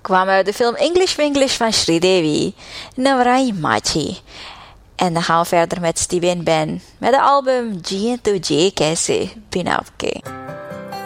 kwam uit de film English Winglish van Sridevi, Navrai Machi. En dan gaan we verder met Stevie Ben met het album G to J Kaise Pinapke.